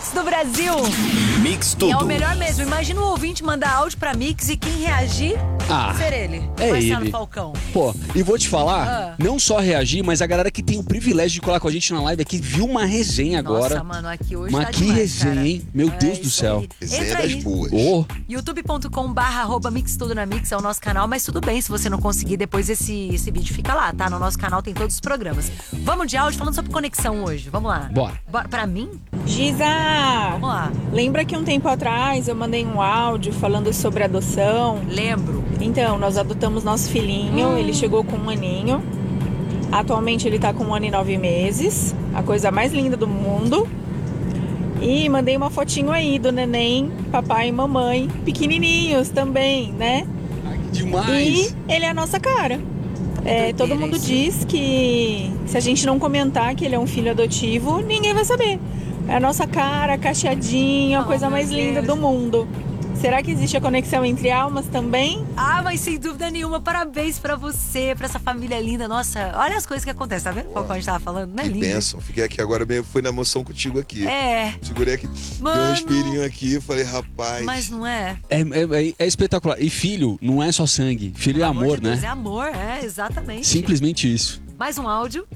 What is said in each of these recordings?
Mix do Brasil. Mix tudo. E é o melhor mesmo. Imagina o ouvinte mandar áudio pra Mix e quem reagir ser ele. É Marcelo ele. Falcão. Pô, e vou te falar, não só reagir, mas a galera que tem o privilégio de colar com a gente na live aqui viu uma resenha agora. Nossa, mano, aqui hoje Mas tá que demais, resenha, cara. hein? Meu Deus do isso céu. aí. Resenha Entra das aí. boas. youtube.com/mix tudo na Mix é o nosso canal, mas tudo bem se você não conseguir, depois esse vídeo fica lá, tá? No nosso canal tem todos os programas. Vamos de áudio falando sobre conexão hoje, vamos lá. Bora. Pra mim? Giza, Vamos lá. lembra que um tempo atrás eu mandei um áudio falando sobre adoção? Lembro. Então, nós adotamos nosso filhinho, ele chegou com 1 aninho. Atualmente ele tá com 1 ano e 9 meses, a coisa mais linda do mundo. E mandei uma fotinho aí do neném, papai e mamãe, pequenininhos também, né? Ai, que demais. E ele é a nossa cara. Todo mundo diz que se a gente não comentar que ele é um filho adotivo, ninguém vai saber. É a nossa cara, cacheadinho, a coisa mais linda do mundo. Será que existe a conexão entre almas também? Ah, mas sem dúvida nenhuma, parabéns pra você, pra essa família linda. Nossa, olha as coisas que acontecem, tá vendo? Qual a gente tava falando, né? Que Lindo. bênção. Fiquei aqui agora mesmo, fui na emoção contigo aqui. É. Segurei aqui, Mano. dei um respirinho aqui, falei, rapaz. Mas não é? É espetacular. E filho não é só sangue, filho é Pelo amor, de Deus, né? É amor, exatamente. Simplesmente isso. Mais um áudio.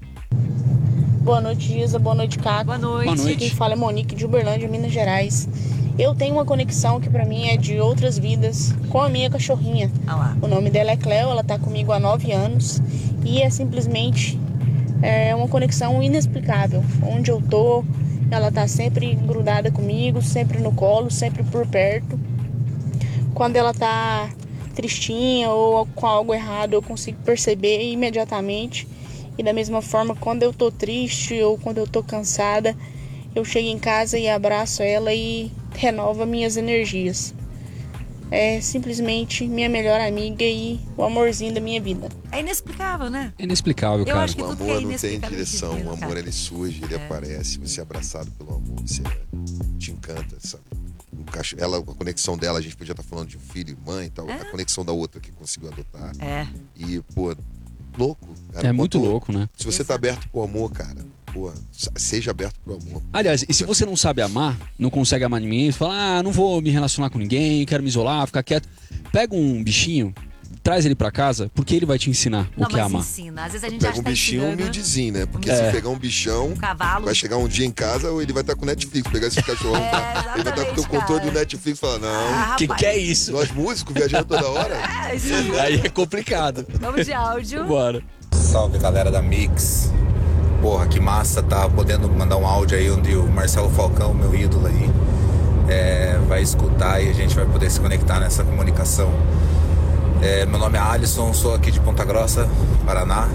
Boa noite, Giza. Boa noite, Caco. Boa noite. Boa noite. Quem fala é Monique de Uberlândia, Minas Gerais. Eu tenho uma conexão que pra mim é de outras vidas com a minha cachorrinha. Ah lá. O nome dela é Cleo, ela tá comigo há 9 anos e é simplesmente uma conexão inexplicável. Onde eu tô, ela tá sempre grudada comigo, sempre no colo, sempre por perto. Quando ela tá tristinha ou com algo errado, eu consigo perceber imediatamente. E da mesma forma, quando eu tô triste ou quando eu tô cansada, eu chego em casa e abraço ela e renova minhas energias. É simplesmente minha melhor amiga e o amorzinho da minha vida. É inexplicável, né? É inexplicável, cara. acho que O tudo que é amor não tem inexplicável direção, divino, o amor cara. ele surge, ele aparece, você é abraçado pelo amor, você te encanta, sabe? A conexão dela, a gente podia estar falando de filho e mãe e tal, a conexão da outra que conseguiu adotar. É. E, pô, louco. Cara, É muito quando- louco, né? Se você tá aberto pro amor, cara, pô, seja aberto pro amor. Aliás, e se você não sabe amar, não consegue amar ninguém, você fala, não vou me relacionar com ninguém, quero me isolar, ficar quieto. Pega um bichinho, traz ele pra casa, porque ele vai te ensinar Não, o que é mas amar. ensina. Às vezes a gente Pega acha um que tá bichinho ensinando humildezinho, né? Porque É. se pegar um bichão, um cavalo. vai chegar um dia em casa ou ele vai estar com Netflix. Pegar esse cachorrão, ele vai estar com o teu exatamente, controle cara. do Netflix e falar, não. Que é isso? Nós músicos viajando toda hora? É, isso aí. Aí é complicado. Vamos de áudio. Bora. Salve, galera da Mix. Porra, que massa tá podendo mandar um áudio aí onde o Marcelo Falcão, meu ídolo aí, vai escutar e a gente vai poder se conectar nessa comunicação. Meu nome é Alisson, sou aqui de Ponta Grossa, Paraná.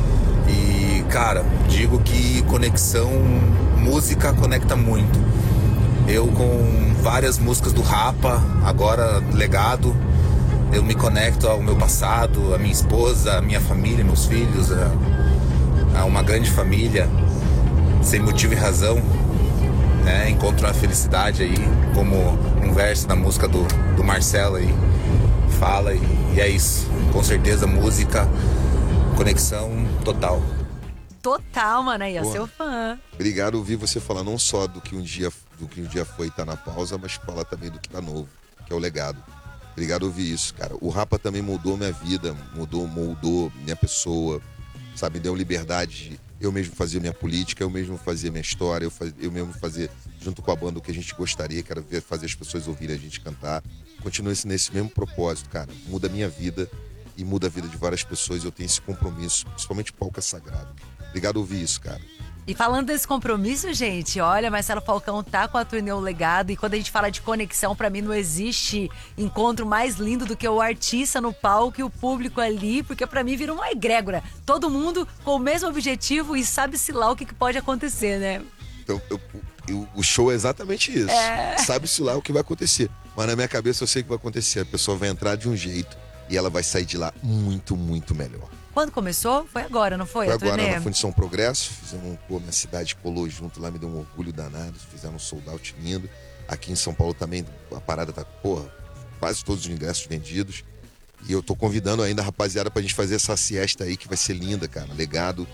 E, cara, digo que conexão, música conecta muito. Eu com várias músicas do Rapa, agora Legado, eu me conecto ao meu passado, à minha esposa, à minha família, meus filhos, a uma grande família, sem motivo e razão, né? Encontro uma felicidade aí, como um verso da música do Marcelo aí fala, e é isso. Com certeza, música, conexão total. Total, mano. Aí, ó, Boa. seu fã. Obrigado ouvir você falar não só do que um dia foi e tá na pausa, mas falar também do que tá novo, que é o legado. Obrigado ouvir isso, cara. O Rapa também moldou minha vida, moldou minha pessoa, sabe? Me deu liberdade de eu mesmo fazer minha política, eu mesmo fazer minha história, eu mesmo fazer junto com a banda o que a gente gostaria, que era fazer as pessoas ouvirem a gente cantar. Continua nesse mesmo propósito, cara. Muda a minha vida e muda a vida de várias pessoas. Eu tenho esse compromisso, principalmente palco é sagrado. Obrigado ouvir isso, cara. E falando desse compromisso, gente, olha, Marcelo Falcão tá com a turnê O Legado, e quando a gente fala de conexão, pra mim não existe encontro mais lindo do que o artista no palco e o público ali, porque pra mim vira uma egrégora. Todo mundo com o mesmo objetivo e sabe-se lá o que pode acontecer, né? Então, o show é exatamente isso. Sabe-se lá o que vai acontecer. Mas na minha cabeça eu sei o que vai acontecer. A pessoa vai entrar de um jeito e ela vai sair de lá muito, muito melhor. Quando começou? Foi agora, não foi? Foi A turnê? agora na Fundição Progresso. Fizemos, minha cidade colou junto lá, me deu um orgulho danado. Fizeram um sold out lindo. Aqui em São Paulo também a parada tá, quase todos os ingressos vendidos. E eu tô convidando ainda a rapaziada pra gente fazer essa siesta aí, que vai ser linda, cara. Legado.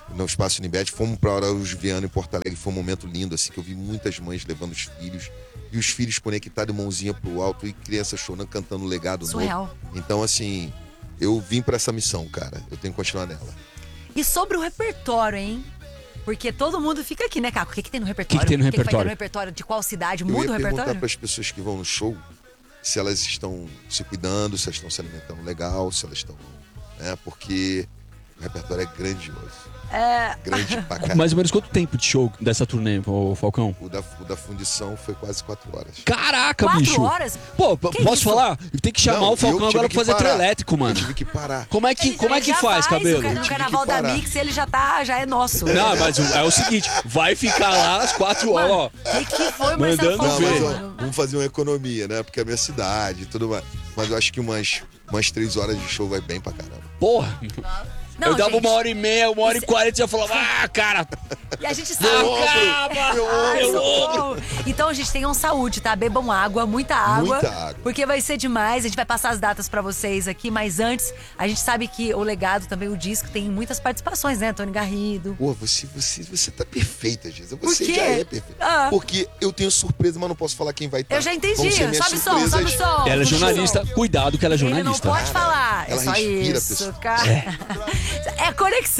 no Espaço Unimed, fomos para Araújo Viana, em Porto Alegre, foi um momento lindo, assim, que eu vi muitas mães levando os filhos, e os filhos conectados, mãozinha pro alto, e crianças chorando, cantando o legado Surreal. novo. Então, assim, eu vim para essa missão, cara, eu tenho que continuar nela. E sobre o repertório, hein? Porque todo mundo fica aqui, né, Caco? O que tem no repertório? O que tem no vai ter repertório? no repertório? De qual cidade? Eu Muda o ia perguntar repertório? para as pessoas que vão no show se elas estão se cuidando, se elas estão se alimentando legal, se elas estão... porque o repertório é grandioso. Grande pra caralho. Mais ou menos quanto tempo de show dessa turnê, ô Falcão? O da fundição foi quase 4 horas. Caraca, 4 bicho! horas? Pô, Que posso isso? falar? Tem que chamar Não, o Falcão eu tive agora que pra fazer parar. trio elétrico, mano. Eu tive que parar. Como é que Já faz, cabelo? No tive carnaval que da parar. Mix, ele já é nosso. Não, mas é o seguinte, vai ficar lá às 4 horas, ó. O que foi, Marcelo Mandando Não, ver. mas Falcão? ó, vamos fazer uma economia, né? Porque é a minha cidade e tudo mais. Mas eu acho que umas 3 horas de show vai bem pra caramba. Porra! Não, eu dava gente, 1h30, 1h40 e já falava, cara, E a gente sabe. acaba! Ai, Meu socorro. Então, gente, tenham saúde, tá? Bebam água, muita água. Muita água. Porque vai ser demais. A gente vai passar as datas pra vocês aqui, mas antes, a gente sabe que o legado também, o disco, tem muitas participações, né? Tony Garrido. Pô, você tá perfeita, Gisa. Você quê? já é perfeita. Ah. Porque eu tenho surpresa, mas não posso falar quem vai estar. Eu já entendi. Vão ser minhas Sobe o som, surpresas. sobe o som. Ela é jornalista, cuidado que ela é Ele não jornalista. pode falar. ela É só respira, isso, pessoal. cara. É conexão.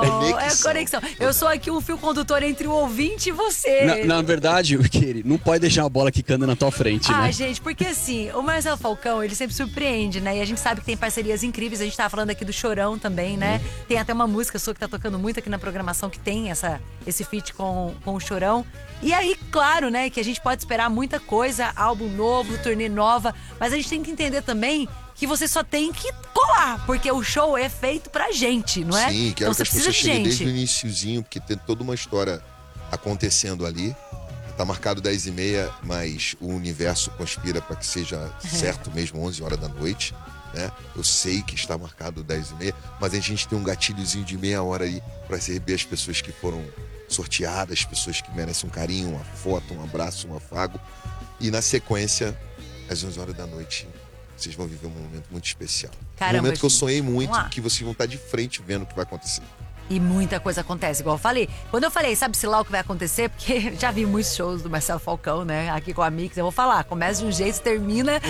É conexão. Eu sou aqui um fio condutor entre o ouvinte e você. Na verdade, o que não pode deixar a bola quicando na tua frente, Ah, né? gente, porque assim, o Marcelo Falcão, ele sempre surpreende, né? E a gente sabe que tem parcerias incríveis. A gente tava falando aqui do Chorão também, né? Tem até uma música sua que tá tocando muito aqui na programação que tem esse feat com o Chorão. E aí, claro, né, que a gente pode esperar muita coisa, álbum novo, turnê nova, mas a gente tem que entender também que você só tem que colar, porque o show é feito pra gente, não é? Sim, então quero que você as precisa pessoas de cheguem gente. desde o iniciozinho, porque tem toda uma história acontecendo ali. Tá marcado 10h30, mas o universo conspira para que seja certo mesmo 11 horas da noite, né? Eu sei que está marcado 10h30, mas a gente tem um gatilhozinho de meia hora aí para receber as pessoas que foram sorteadas, pessoas que merecem um carinho, uma foto, um abraço, um afago. E na sequência, às 11 horas da noite, vocês vão viver um momento muito especial. Caramba, um momento que eu gente. sonhei muito, Vamos lá. que vocês vão estar de frente vendo o que vai acontecer. E muita coisa acontece, igual eu falei. Quando eu falei, sabe-se lá o que vai acontecer? Porque já vi muitos shows do Marcelo Falcão, né? Aqui com a Mix. Eu vou falar, começa de um jeito, termina...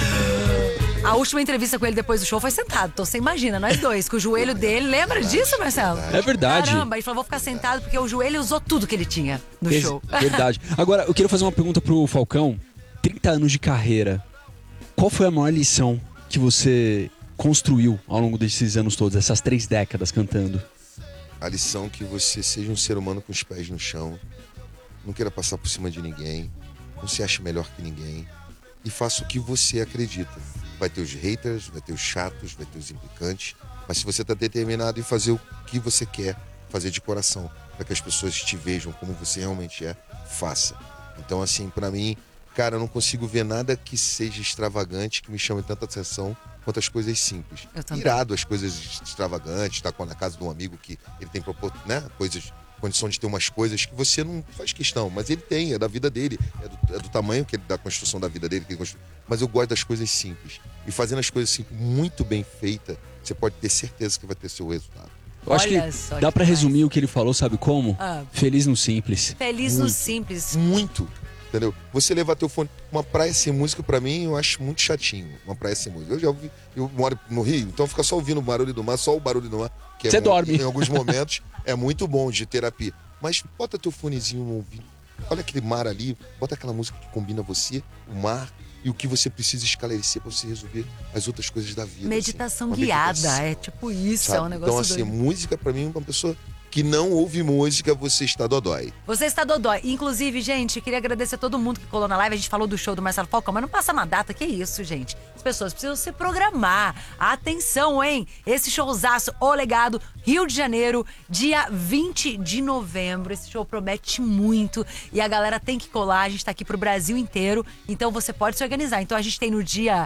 A última entrevista com ele depois do show foi sentado. Então você imagina, nós dois, com o joelho dele. Lembra disso, Marcelo? É verdade. Caramba, ele falou, vou ficar sentado porque o joelho usou tudo que ele tinha no show. Verdade. Agora, eu queria fazer uma pergunta pro Falcão. 30 anos de carreira. Qual foi a maior lição que você construiu ao longo desses anos todos, essas 3 décadas cantando? A lição que você seja um ser humano com os pés no chão, não queira passar por cima de ninguém, não se ache melhor que ninguém e faça o que você acredita. Vai ter os haters, vai ter os chatos, vai ter os implicantes, mas se você está determinado em fazer o que você quer, fazer de coração, para que as pessoas te vejam como você realmente é, faça. Então, assim, para mim, cara, eu não consigo ver nada que seja extravagante, que me chame tanta atenção quanto as coisas simples. Eu também. Irado as coisas extravagantes, tá na casa de um amigo que ele tem né, condição de ter umas coisas que você não faz questão, mas ele tem, é da vida dele, é do tamanho da construção da vida dele que ele construiu. Mas eu gosto das coisas simples. E fazendo as coisas simples muito bem feitas, você pode ter certeza que vai ter seu resultado. Eu acho Olha que só dá que pra demais. resumir o que ele falou, sabe como? Ah. Feliz no simples. Feliz no simples. Muito. Entendeu? Você levar teu fone. Uma praia sem música, pra mim, eu acho muito chatinho. Uma praia sem música. Eu moro no Rio, então fica só ouvindo o barulho do mar, só o barulho do mar. Que Você bom, dorme. Em alguns momentos é muito bom de terapia. Mas bota teu fonezinho no ouvido. Olha aquele mar ali, bota aquela música que combina você, o mar e o que você precisa esclarecer pra você resolver as outras coisas da vida. Meditação assim. Uma guiada, meditação, é tipo isso, sabe? é um negócio Então, assim, doido. música pra mim, uma pessoa que não ouve música, você está dodói. Você está dodói. Inclusive, gente, queria agradecer a todo mundo que colou na live. A gente falou do show do Marcelo Falcão, mas não passa na data. Que isso, gente? As pessoas precisam se programar. Atenção, hein? Esse showzaço, O Legado, Rio de Janeiro, dia 20 de novembro. Esse show promete muito e a galera tem que colar. A gente tá aqui pro Brasil inteiro, então você pode se organizar. Então a gente tem no dia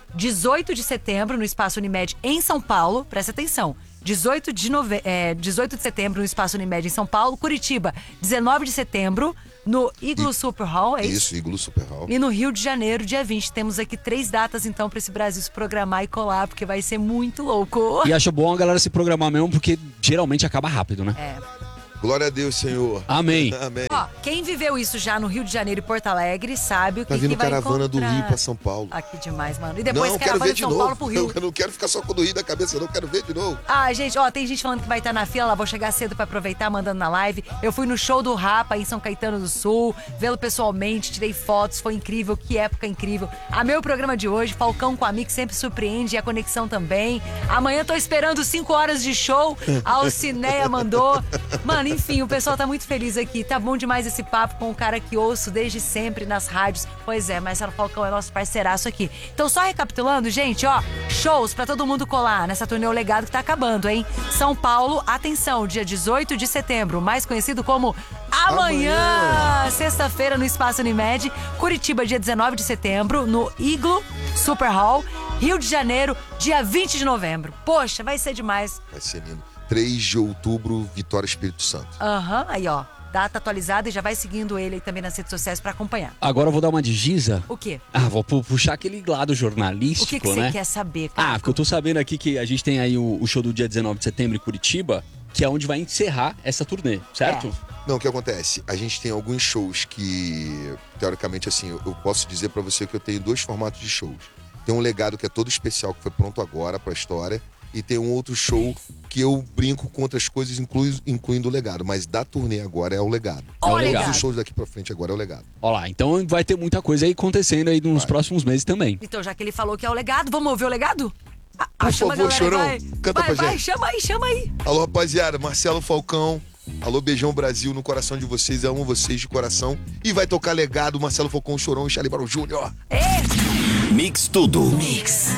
18 de setembro, no Espaço Unimed, em São Paulo. Presta atenção. 18 de setembro no Espaço Unimed em São Paulo. Curitiba, 19 de setembro no Iglu Super Hall, é isso? Isso, Iglu Super Hall. E no Rio de Janeiro, dia 20. Temos aqui 3 datas, então, pra esse Brasil se programar e colar, porque vai ser muito louco. E acho bom a galera se programar mesmo, porque geralmente acaba rápido, né? É. Glória a Deus, Senhor. Amém. Amém. Ó, quem viveu isso já no Rio de Janeiro e Porto Alegre sabe o que, Tá vindo que vai caravana encontrar. do Rio pra São Paulo. Ah, que demais, mano. E depois Não, quero caravana ver de de São novo. Paulo pro Rio. Eu não quero ficar só com o do Rio da cabeça, não quero ver de novo. Ah, gente, ó, tem gente falando que vai estar na fila, lá vou chegar cedo pra aproveitar, mandando na live. Eu fui no show do Rapa em São Caetano do Sul, vê-lo pessoalmente, tirei fotos, foi incrível, que época incrível. Amei o programa de hoje, Falcão com a Mix sempre surpreende e a conexão também. Amanhã tô esperando 5 horas de show, a Alcineia mandou. Mano, enfim, o pessoal tá muito feliz aqui, tá bom demais esse papo com o cara que ouço desde sempre nas rádios. Pois é, Marcelo Falcão é nosso parceiraço aqui. Então, só recapitulando, gente, ó, shows pra todo mundo colar nessa turnê O Legado que tá acabando, hein? São Paulo, atenção, dia 18 de setembro, mais conhecido como amanhã. Sexta-feira no Espaço Unimed. Curitiba, dia 19 de setembro, no Iglu Super Hall. Rio de Janeiro, dia 20 de novembro. Poxa, vai ser demais. Vai ser lindo. 3 de outubro, Vitória, Espírito Santo. Aham, aí ó, data atualizada e já vai seguindo ele aí também nas redes sociais pra acompanhar. Agora eu vou dar uma de Giza. O quê? Ah, vou puxar aquele lado O jornalístico, que você né? quer saber, cara? Ah, porque eu tô sabendo aqui que a gente tem aí o show do dia 19 de setembro em Curitiba, que é onde vai encerrar essa turnê, certo? Não, o que acontece? A gente tem alguns shows que, teoricamente, assim, eu posso dizer pra você que eu tenho 2 formatos de shows. Tem um legado que é todo especial, que foi pronto agora pra história, e tem um outro show que eu brinco com outras coisas, incluindo o legado. Mas da turnê agora é o legado. Ó, o legado. legado. Todos os shows daqui pra frente agora é o legado. Ó lá, então vai ter muita coisa aí acontecendo aí nos próximos meses também. Então, já que ele falou que é o legado, vamos ouvir o legado? Por chama a favor, galera aí, Chorão, vai. canta vai, pra vai, gente. chama aí. Alô, rapaziada, Marcelo Falcão. Alô, beijão Brasil no coração de vocês. Eu amo vocês de coração. E vai tocar legado, Marcelo Falcão, Chorão e Charlie Brown Jr. Mix tudo. Mix.